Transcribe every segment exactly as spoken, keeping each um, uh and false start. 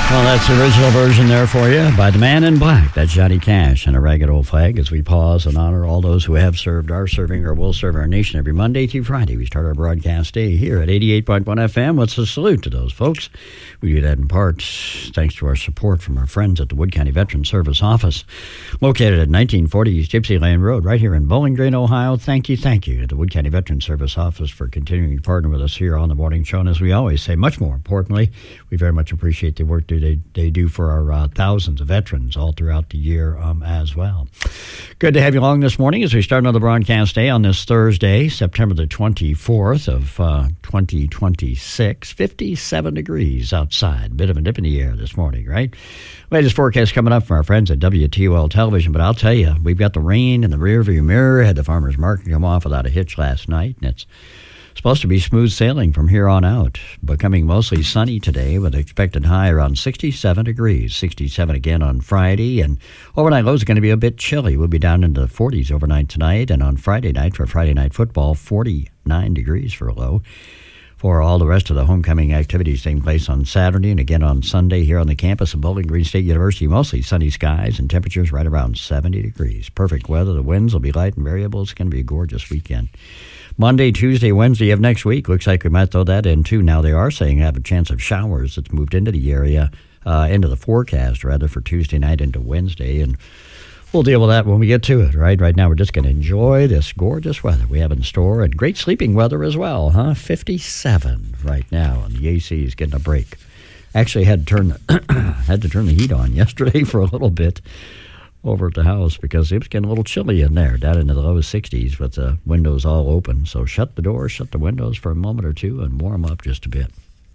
Well, that's the original version there for you by the Man in Black. That's Johnny Cash and a Ragged Old Flag as we pause and honor all those who have served, are serving, or will serve our nation every Monday through Friday. We start our broadcast day here at eighty-eight point one F M. What's a salute to those folks? We do that in part thanks to our support from our friends at the Wood County Veteran Service Office, located at nineteen forty East Gypsy Lane Road, right here in Bowling Green, Ohio. Thank you, thank you to the Wood County Veteran Service Office for continuing to partner with us here on the morning show. And as we always say, much more importantly, we very much appreciate the work that they, they do for our uh, thousands of veterans all throughout the year um, as well. Good to have you along this morning as we start another broadcast day on this Thursday, September the twenty-fourth of uh, twenty twenty-six. fifty-seven degrees outside. Bit of a dip in the air this morning, right? Latest forecast coming up from our friends at W T O L Television, but I'll tell you, we've got the rain in the rearview mirror. Had the farmer's market come off without a hitch last night, and it's supposed to be smooth sailing from here on out. Becoming mostly sunny today with expected high around sixty-seven degrees. sixty-seven again on Friday, and overnight lows are going to be a bit chilly. We'll be down into the forties overnight tonight, and on Friday night for Friday Night Football, forty-nine degrees for a low. For all the rest of the homecoming activities taking place on Saturday and again on Sunday here on the campus of Bowling Green State University, mostly sunny skies and temperatures right around seventy degrees. Perfect weather. The winds will be light and variable. It's going to be a gorgeous weekend. Monday, Tuesday, Wednesday of next week. Looks like we might throw that in, too. Now, they are saying have a chance of showers that's moved into the area, uh, into the forecast, rather, for Tuesday night into Wednesday. And we'll deal with that when we get to it, right? Right now, we're just going to enjoy this gorgeous weather we have in store. And great sleeping weather as well, huh? fifty-seven right now, and the A C is getting a break. Actually, had to turn the, had to turn the heat on yesterday for a little bit over at the house because it was getting a little chilly in there, down into the low sixties with the windows all open. So shut the doors, shut the windows for a moment or two, and warm up just a bit.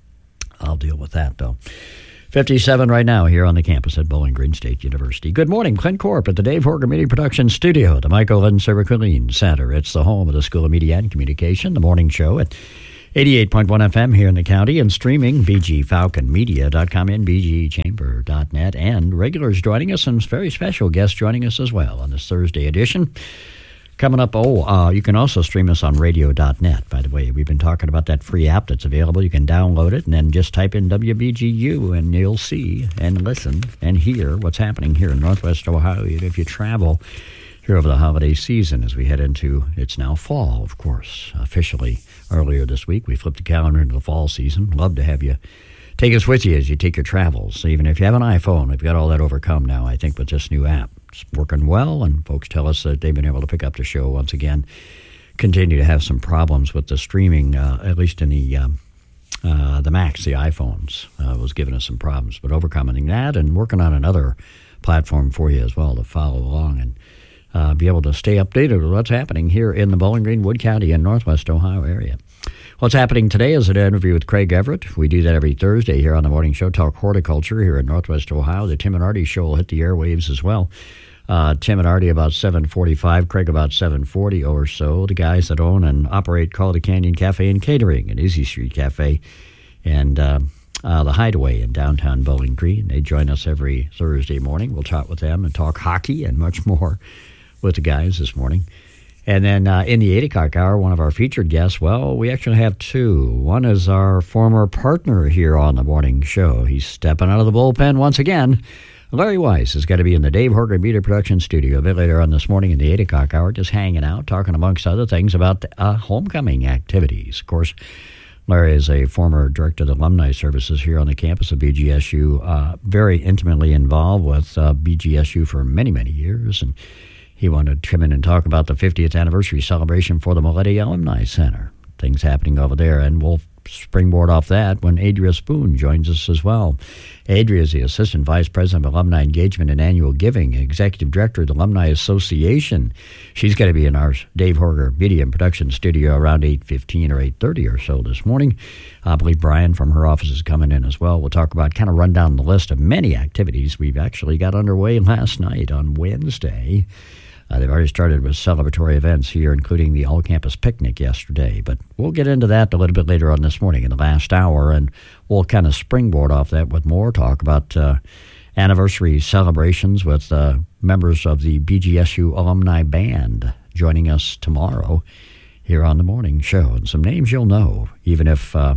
I'll deal with that, though. fifty-seven right now here on the campus at Bowling Green State University. Good morning, Clint Corp at the Dave Horger Media Production Studio at the Michael Lynn Cervicalene Center. It's the home of the School of Media and Communication, the morning show at eighty-eight point one F M here in the county, and streaming b g falcon media dot com and b g chamber dot net, and regulars joining us and very special guests joining us as well on this Thursday edition. Coming up, oh, uh, you can also stream us on radio dot net, by the way. We've been talking about that free app that's available. You can download it and then just type in W B G U and you'll see and listen and hear what's happening here in Northwest Ohio if you travel here over the holiday season as we head into, it's now fall, of course, officially. Earlier this week, we flipped the calendar into the fall season. Love to have you take us with you as you take your travels. So even if you have an iPhone, we've got all that overcome now, I think, with this new app. It's working well, and folks tell us that they've been able to pick up the show once again. Continue to have some problems with the streaming, uh, at least in the um, uh, the Macs, the iPhones, uh, was giving us some problems. But overcoming that and working on another platform for you as well to follow along and Uh, be able to stay updated with what's happening here in the Bowling Green, Wood County, and Northwest Ohio area. What's happening today is an interview with Craig Everett. We do that every Thursday here on the morning show, Talk Horticulture here in Northwest Ohio. The Tim and Artie show will hit the airwaves as well. Uh, Tim and Artie about seven forty-five, Craig about seven forty or so. The guys that own and operate Call the Canyon Cafe and Catering and Easy Street Cafe and uh, uh, the Hideaway in downtown Bowling Green. They join us every Thursday morning. We'll chat with them and talk hockey and much more with the guys this morning. And then uh, in the eight o'clock hour, one of our featured guests, well, we actually have two. One is our former partner here on the morning show. He's stepping out of the bullpen once again. Larry Weiss has got to be in the Dave Horger Media Production Studio a bit later on this morning in the eight o'clock hour, just hanging out, talking amongst other things about uh, homecoming activities. Of course, Larry is a former director of the Alumni Services here on the campus of B G S U, uh, very intimately involved with uh, B G S U for many, many years, and he wanted to come in and talk about the fiftieth anniversary celebration for the Moletti Alumni Center. Things happening over there, and we'll springboard off that when Adria Spoon joins us as well. Adria is the Assistant Vice President of Alumni Engagement and Annual Giving, Executive Director of the Alumni Association. She's going to be in our Dave Horger Media and Production Studio around eight fifteen or eight thirty or so this morning. I believe Brian from her office is coming in as well. We'll talk about, kind of run down the list of many activities we've actually got underway last night on Wednesday. Uh, they've already started with celebratory events here, including the all-campus picnic yesterday. But we'll get into that a little bit later on this morning in the last hour, and we'll kind of springboard off that with more talk about uh, anniversary celebrations with uh, members of the B G S U Alumni Band joining us tomorrow here on the morning show. And some names you'll know, even if uh,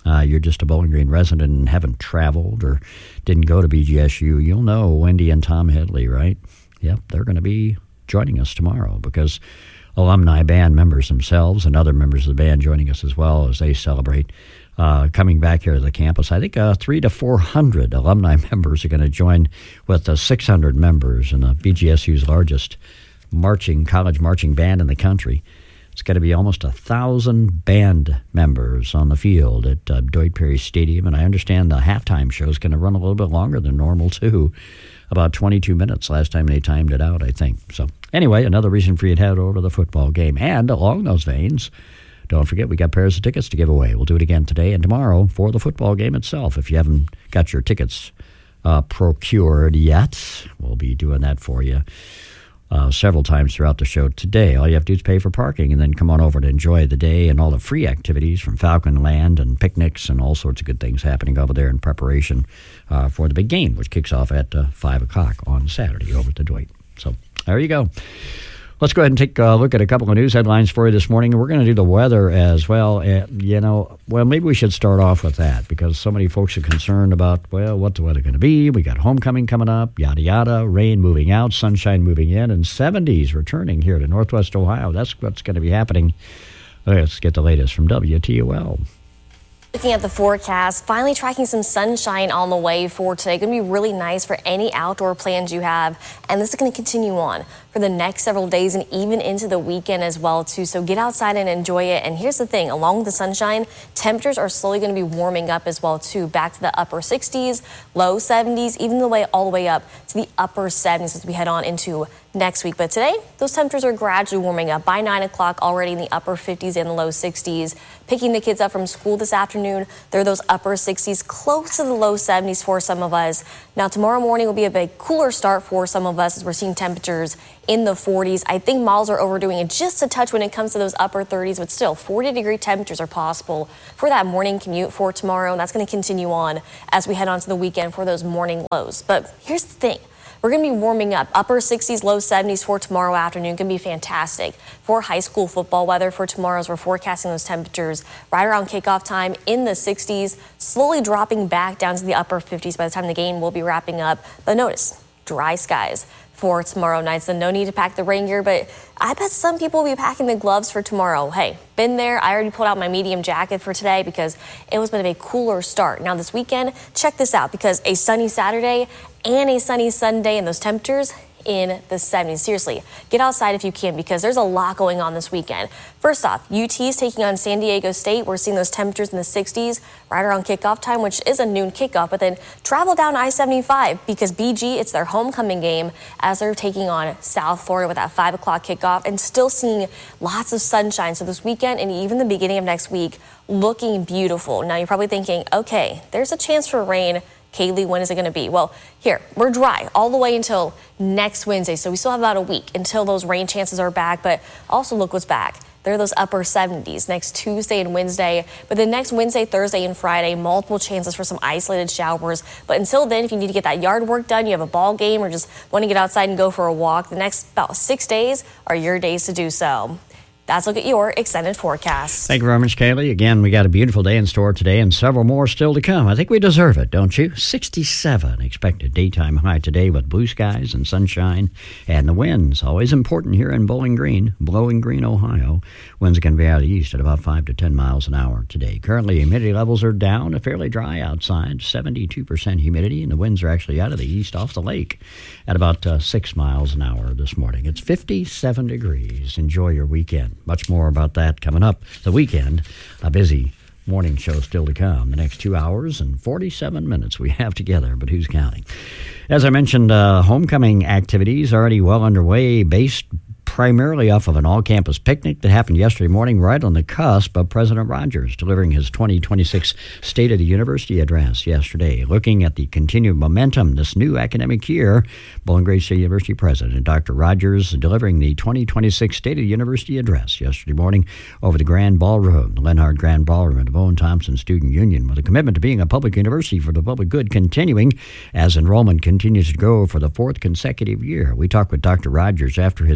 uh, you're just a Bowling Green resident and haven't traveled or didn't go to B G S U, you'll know Wendy and Tom Headley, right? Yep, they're going to be joining us tomorrow because alumni band members themselves and other members of the band joining us as well as they celebrate uh, coming back here to the campus. I think uh, three to four hundred alumni members are going to join with the six hundred members in the B G S U's largest marching college marching band in the country. It's going to be almost a thousand band members on the field at uh, Doig Perry Stadium, and I understand the halftime show is going to run a little bit longer than normal too, about twenty-two minutes last time they timed it out, I think. So anyway, another reason for you to head over to the football game. And along those veins, don't forget we got pairs of tickets to give away. We'll do it again today and tomorrow for the football game itself. If you haven't got your tickets uh, procured yet, we'll be doing that for you uh, several times throughout the show today. All you have to do is pay for parking and then come on over to enjoy the day and all the free activities from Falcon Land and picnics and all sorts of good things happening over there in preparation uh, for the big game, which kicks off at uh, five o'clock on Saturday over at the Doig. So there you go. Let's go ahead and take a look at a couple of news headlines for you this morning. We're going to do the weather as well. Uh, you know, well, maybe we should start off with that because so many folks are concerned about, well, what's the weather going to be? We got homecoming coming up, yada, yada, rain moving out, sunshine moving in, and seventies returning here to Northwest Ohio. That's what's going to be happening. Let's get the latest from W T O L. Looking at the forecast, finally tracking some sunshine on the way for today. Going to be really nice for any outdoor plans you have. And this is going to continue on for the next several days and even into the weekend as well, too. So get outside and enjoy it. And here's the thing. Along with the sunshine, temperatures are slowly going to be warming up as well, too. Back to the upper sixties, low seventies, even the way all the way up to the upper seventies as we head on into next week. But today, those temperatures are gradually warming up. By nine o'clock, already in the upper fifties and the low sixties. Picking the kids up from school this afternoon, they're those upper sixties, close to the low seventies for some of us. Now, tomorrow morning will be a bit cooler start for some of us as we're seeing temperatures in the forties. I think models are overdoing it just a touch when it comes to those upper thirties, but still forty degree temperatures are possible for that morning commute for tomorrow. And that's going to continue on as we head on to the weekend for those morning lows. But here's the thing. We're going to be warming up. Upper sixties, low seventies for tomorrow afternoon. Going to be fantastic for high school football weather for tomorrow as we're forecasting those temperatures right around kickoff time in the sixties, slowly dropping back down to the upper fifties by the time the game will be wrapping up. But notice, dry skies for tomorrow night, so no need to pack the rain gear, but I bet some people will be packing the gloves for tomorrow. Hey, been there. I already pulled out my medium jacket for today because it was a bit of a cooler start. Now this weekend, check this out, because a sunny Saturday and a sunny Sunday and those temperatures in the seventies. Seriously, get outside if you can because there's a lot going on this weekend. First off, U T is taking on San Diego State. We're seeing those temperatures in the sixties right around kickoff time, which is a noon kickoff. But then travel down I seventy-five because B G, it's their homecoming game as they're taking on South Florida with that five o'clock kickoff and still seeing lots of sunshine. So this weekend and even the beginning of next week looking beautiful. Now you're probably thinking, okay, there's a chance for rain. Kaylee, when is it going to be? Well, here, we're dry all the way until next Wednesday. So we still have about a week until those rain chances are back. But also look what's back. There are those upper seventies next Tuesday and Wednesday. But then next Wednesday, Thursday, and Friday, multiple chances for some isolated showers. But until then, if you need to get that yard work done, you have a ball game, or just want to get outside and go for a walk, the next about six days are your days to do so. That's a look at your extended forecast. Thank you very much, Kaylee. Again, we got a beautiful day in store today and several more still to come. I think we deserve it, don't you? sixty-seven expected daytime high today with blue skies and sunshine. And the winds, always important here in Bowling Green, Bowling Green, Ohio. Winds are going to be out of the east at about five to ten miles an hour today. Currently, humidity levels are down, fairly dry outside, seventy-two percent humidity, and the winds are actually out of the east off the lake at about uh, six miles an hour this morning. It's fifty-seven degrees. Enjoy your weekend. Much more about that coming up. The weekend, a busy morning show still to come. The next two hours and forty-seven minutes we have together, but who's counting? As I mentioned, uh, homecoming activities already well underway, based primarily off of an all-campus picnic that happened yesterday morning right on the cusp of President Rogers delivering his twenty twenty-six State of the University address yesterday. Looking at the continued momentum this new academic year, Bowling Green State University President Doctor Rogers delivering the twenty twenty-six State of the University address yesterday morning over the Grand Ballroom, the Lenhard Grand Ballroom at the Bowen Thompson Student Union, with a commitment to being a public university for the public good continuing as enrollment continues to grow for the fourth consecutive year. We talked with Doctor Rogers after his hour-long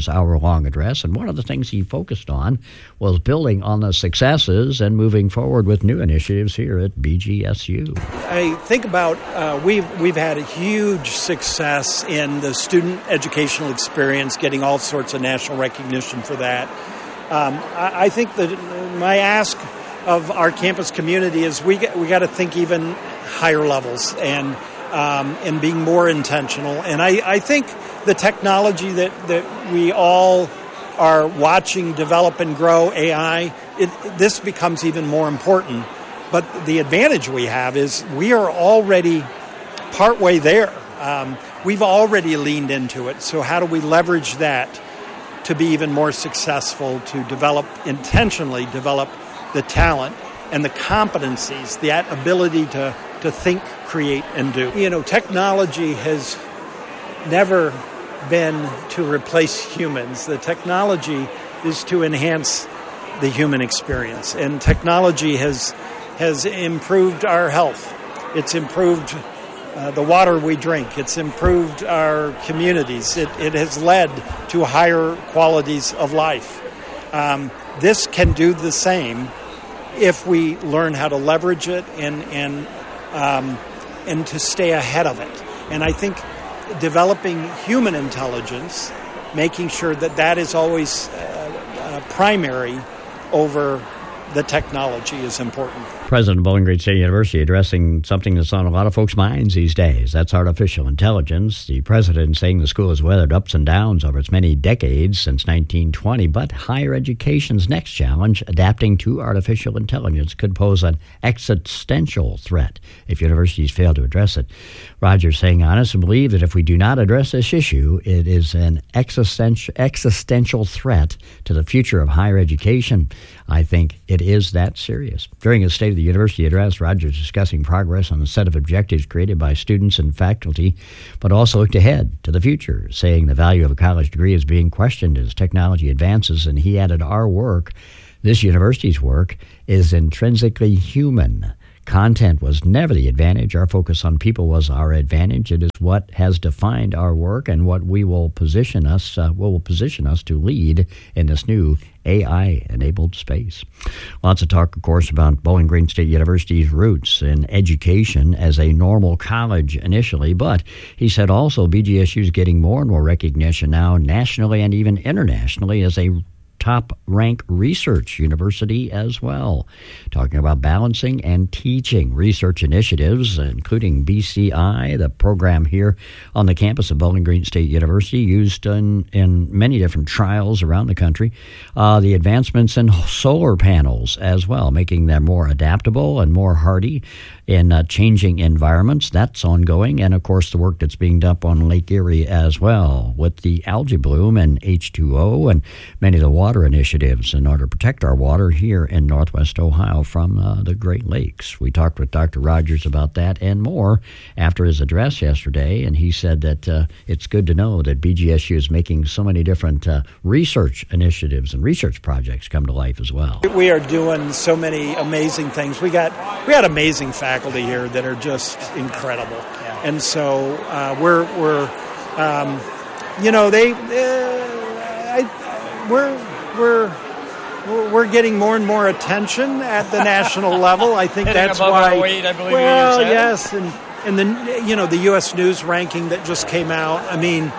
long address, and one of the things he focused on was building on the successes and moving forward with new initiatives here at B G S U. I think about uh, we've we've had a huge success in the student educational experience, getting all sorts of national recognition for that. Um, I, I think that my ask of our campus community is we get, we got to think even higher levels and um, and being more intentional. And I, I think the technology that, that we all are watching develop and grow, A I, it, this becomes even more important. But the advantage we have is we are already partway there. Um, we've already leaned into it. So how do we leverage that to be even more successful, to develop, intentionally develop the talent and the competencies, that ability to, to think, create, and do. You know, technology has never been to replace humans. The technology is to enhance the human experience. And technology has has improved our health. It's improved uh, the water we drink. It's improved our communities. It, it has led to higher qualities of life. Um, this can do the same if we learn how to leverage it and and um, and to stay ahead of it. And I think developing human intelligence, making sure that that is always uh, uh, primary over the technology is important. President of Bowling Green State University addressing something that's on a lot of folks' minds these days. That's artificial intelligence. The president saying the school has weathered ups and downs over its many decades since nineteen twenty, but higher education's next challenge, adapting to artificial intelligence, could pose an existential threat if universities fail to address it. Rogers saying honestly believe that if we do not address this issue, it is an existential, existential threat to the future of higher education. I think it is that serious. During his State of the University address, Rogers discussing progress on a set of objectives created by students and faculty, but also looked ahead to the future, saying the value of a college degree is being questioned as technology advances, and he added, our work, this university's work, is intrinsically human. Content was never the advantage. Our focus on people was our advantage. It is what has defined our work and what we will position us, uh, will position us to lead in this new A I-enabled space. Lots of talk, of course, about Bowling Green State University's roots in education as a normal college initially, but he said also B G S U is getting more and more recognition now nationally and even internationally as a top-ranked research university as well. Talking about balancing and teaching research initiatives, including B C I, the program here on the campus of Bowling Green State University, used in, in many different trials around the country. Uh, the advancements in solar panels as well, making them more adaptable and more hardy in uh, changing environments. That's ongoing. And, of course, the work that's being done on Lake Erie as well with the algae bloom and H two O and many of the water initiatives in order to protect our water here in Northwest Ohio from uh, the Great Lakes. We talked with Doctor Rogers about that and more after his address yesterday, and he said that uh, it's good to know that B G S U is making so many different uh, research initiatives and research projects come to life as well. We are doing so many amazing things. We got we got amazing faculty here that are just incredible, yeah. And so uh, we're we're um, you know they uh, I, we're. We're we're getting more and more attention at the national level. I think that's why. Our weight, I believe well, yes, and and the you know the U S News ranking that just came out. I mean,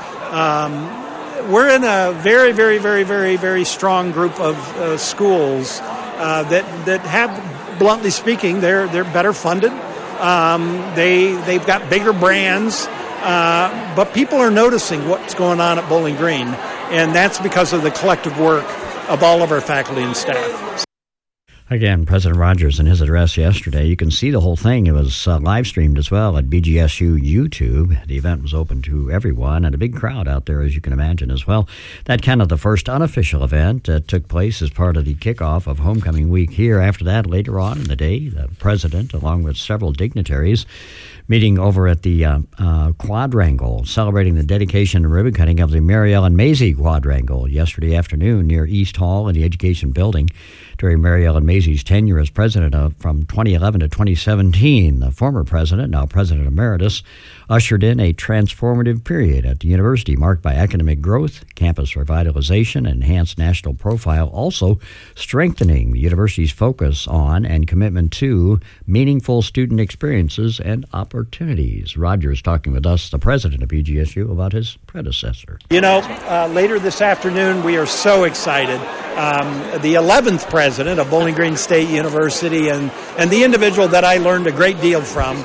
um, we're in a very very very very very strong group of uh, schools uh, that that have, bluntly speaking, they're they're better funded. Um, they they've got bigger brands, uh, but people are noticing what's going on at Bowling Green, and that's because of the collective work of all of our faculty and staff. Again, President Rogers in his address yesterday, you can see the whole thing. It was uh, live streamed as well at B G S U YouTube. The event was open to everyone and a big crowd out there, as you can imagine, as well. That kind of the first unofficial event uh, took place as part of the kickoff of Homecoming Week here. After that, later on in the day, the president, along with several dignitaries, meeting over at the uh, uh, Quadrangle, celebrating the dedication and ribbon cutting of the Mary Ellen Mazie Quadrangle yesterday afternoon near East Hall in the Education Building. During Mary Ellen Mazie's tenure as president of, from twenty eleven to twenty seventeen, the former president, now President Emeritus ushered in a transformative period at the university marked by academic growth, campus revitalization, and enhanced national profile, also strengthening the university's focus on and commitment to meaningful student experiences and opportunities. Roger's talking with us, the president of P G S U, about his predecessor. You know, uh, later this afternoon, we are so excited. Um, the eleventh president of Bowling Green State University, and, and the individual that I learned a great deal from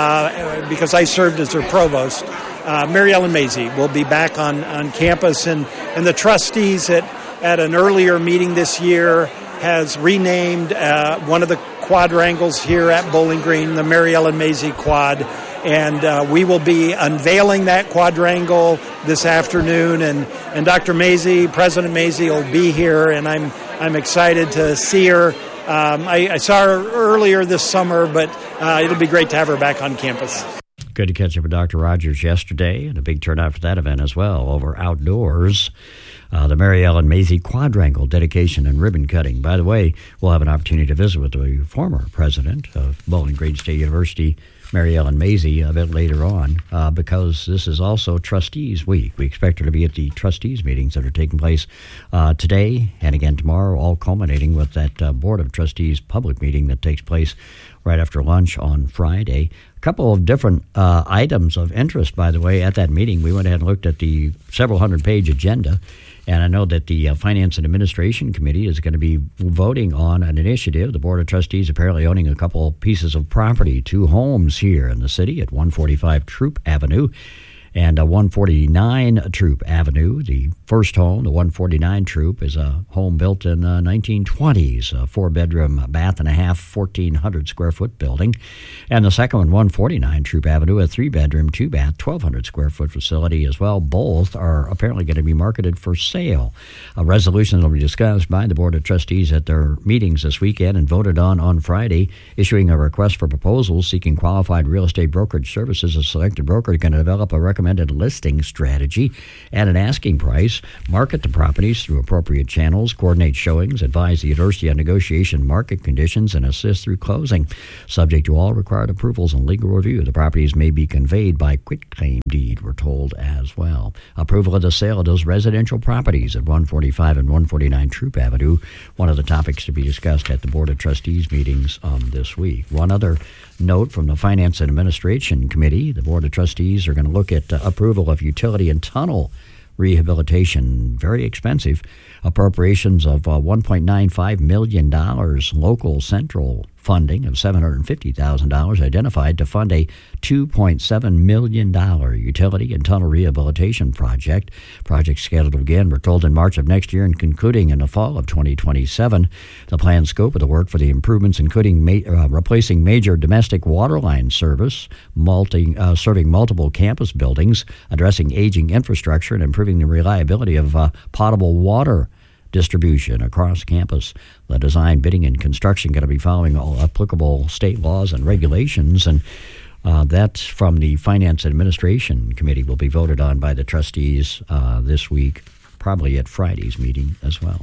uh, because I served as their provost, uh, Mary Ellen Mazie, will be back on, on campus. And, and the trustees at, at an earlier meeting this year has renamed uh, one of the quadrangles here at Bowling Green the Mary Ellen Mazie Quad. And uh, we will be unveiling that quadrangle this afternoon, and, and Doctor Mazie, President Mazie, will be here, and I'm I'm excited to see her. Um, I, I saw her earlier this summer, but uh, it'll be great to have her back on campus. Good to catch up with Doctor Rogers yesterday, and a big turnout for that event as well, over outdoors. Uh, the Mary Ellen Mazie Quadrangle dedication and ribbon cutting. By the way, we'll have an opportunity to visit with the former president of Bowling Green State University, Mary Ellen Mazie, a bit later on, uh, because this is also Trustees Week. We expect her to be at the trustees meetings that are taking place uh, today and again tomorrow, all culminating with that uh, Board of Trustees public meeting that takes place right after lunch on Friday. A couple of different uh, items of interest, by the way, at that meeting. We went ahead and looked at the several hundred page agenda. And I know that the uh, Finance and Administration Committee is going to be voting on an initiative. The Board of Trustees apparently owning a couple pieces of property, two homes here in the city at one forty-five Troop Avenue and uh, one forty-nine Troop Avenue. The first home, the one forty-nine Troop, is a home built in the uh, nineteen twenties, a four-bedroom, bath and a half, fourteen hundred square foot building. And the second one, one forty-nine Troop Avenue, a three-bedroom, two-bath, twelve hundred square foot facility as well. Both are apparently going to be marketed for sale. A resolution will be discussed by the Board of Trustees at their meetings this weekend and voted on on Friday, issuing a request for proposals seeking qualified real estate brokerage services. A selected broker is going to develop a recommended listing strategy at an asking price, market the properties through appropriate channels, coordinate showings, advise the university on negotiation market conditions, and assist through closing. Subject to all required approvals and legal review, the properties may be conveyed by quitclaim deed, we're told as well. Approval of the sale of those residential properties at one forty-five and one forty-nine Troop Avenue, one of the topics to be discussed at the Board of Trustees meetings um, this week. One other note from the Finance and Administration Committee, the Board of Trustees are going to look at uh, approval of utility and tunnel rehabilitation, very expensive, appropriations of uh, one point nine five million dollars, local central funding of seven hundred fifty thousand dollars identified to fund a two point seven million dollars utility and tunnel rehabilitation project. Project scheduled to begin, we're told, in March of next year and concluding in the fall of twenty twenty-seven. The planned scope of the work for the improvements including ma- uh, replacing major domestic water line service, multi, uh, serving multiple campus buildings, addressing aging infrastructure, and improving the reliability of uh, potable water distribution across campus. The design, bidding, and construction going to be following all applicable state laws and regulations, and uh, that from the Finance and Administration Committee will be voted on by the trustees uh, this week, probably at Friday's meeting as well.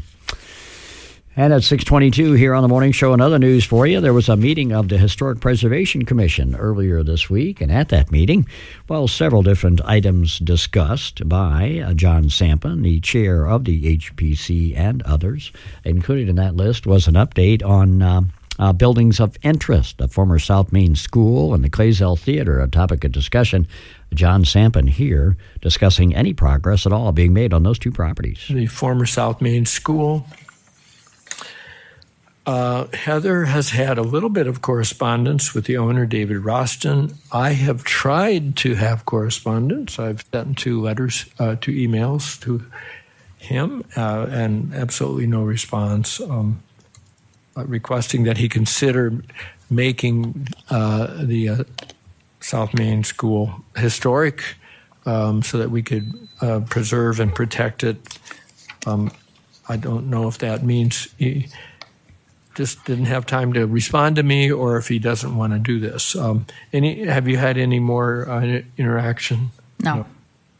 And at six twenty-two here on the Morning Show, another news for you. There was a meeting of the Historic Preservation Commission earlier this week, and at that meeting, well, several different items discussed by uh, John Sampen, the chair of the H P C, and others. Included in that list was an update on uh, uh, buildings of interest, the former South Main School and the Clazel Theater, a topic of discussion. John Sampen here discussing any progress at all being made on those two properties. The former South Main School. Uh, Heather has had a little bit of correspondence with the owner, David Roston. I have tried to have correspondence. I've sent two letters, uh, two emails to him, uh, and absolutely no response, um, uh, requesting that he consider making uh, the uh, South Main School historic um, so that we could uh, preserve and protect it. Um, I don't know if that means he just didn't have time to respond to me, or if he doesn't want to do this. Um, any? Have you had any more uh, interaction? No. no.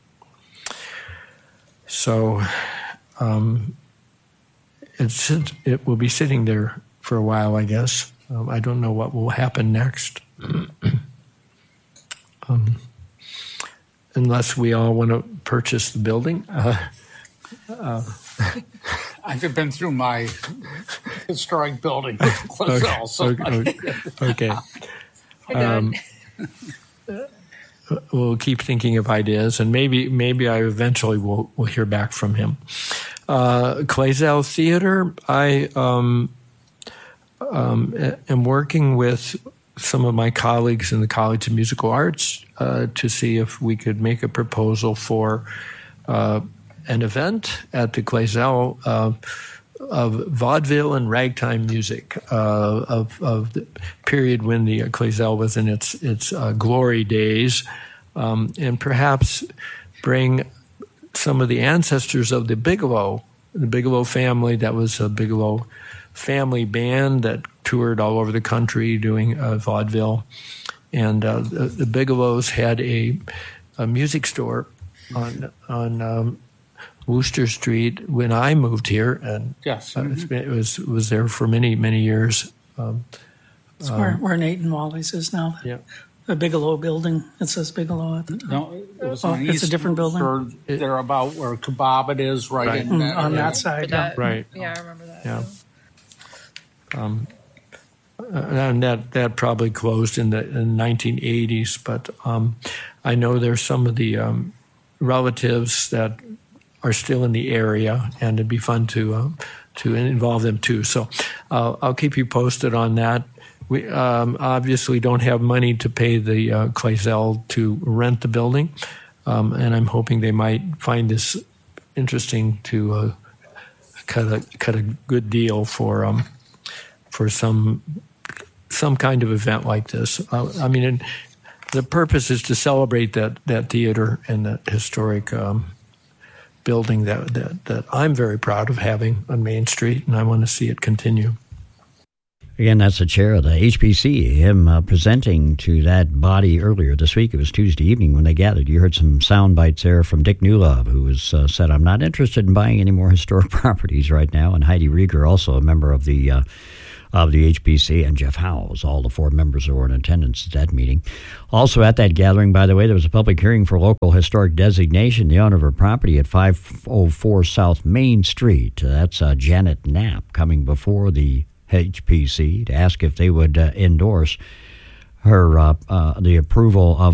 So um, it's, it will be sitting there for a while, I guess. Um, I don't know what will happen next. um, unless we all want to purchase the building. Uh, uh, I've been through my historic building with Clazell, okay, so okay. okay. Um, we'll keep thinking of ideas, and maybe maybe I eventually will will hear back from him. Uh, Clazell Theater, I um, um, am working with some of my colleagues in the College of Musical Arts uh, to see if we could make a proposal for uh, an event at the Clazell uh, of vaudeville and ragtime music uh, of, of the period when the Clazell was in its its uh, glory days, um, and perhaps bring some of the ancestors of the Bigelow, the Bigelow family. That was a Bigelow family band that toured all over the country doing uh, vaudeville. And uh, the, the Bigelows had a, a music store on on um, Wooster Street when I moved here, and yes, uh, it's been, it was was there for many many years. Um, It's where, where Nate and Wally's is now. Yeah. The Bigelow building. It says Bigelow at the top. no, it was Oh, on it's a East different building? Or they're about where Kebabit is, right, Right. in Mm, that on area. that side. Yeah. That- Right. Yeah, I remember that. Yeah. Um, and that, that probably closed in the in the nineteen eighties, but um, I know there's some of the um, relatives that are still in the area, and it'd be fun to uh, to involve them too. So uh, I'll keep you posted on that. We um, obviously don't have money to pay the uh, Clazell to rent the building, um, and I'm hoping they might find this interesting to uh, cut a cut a good deal for um, for some some kind of event like this. Uh, I mean, and the purpose is to celebrate that that theater and that historic um, building that, that that I'm very proud of having on Main Street, and I want to see it continue. Again, that's the chair of the H P C, him uh, presenting to that body earlier this week. It was Tuesday evening when they gathered. You heard some sound bites there from Dick Newlove, who was, uh, said, I'm not interested in buying any more historic properties right now. And Heidi Rieger, also a member of the uh, of the H P C, and Jeff Howells, all the four members who were in attendance at that meeting. Also at that gathering, by the way, there was a public hearing for local historic designation. The owner of a property at five oh four South Main Street, uh, that's uh, Janet Knapp, coming before the H P C to ask if they would uh, endorse her uh, uh, the approval of